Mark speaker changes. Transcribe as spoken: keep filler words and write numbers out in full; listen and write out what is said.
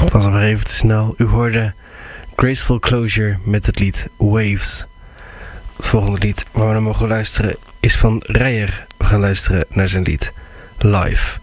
Speaker 1: Het was alweer even te snel. U hoorde Graceful Closure met het lied Waves. Het volgende lied waar we naar mogen luisteren is van Reijer. We gaan luisteren naar zijn lied Live.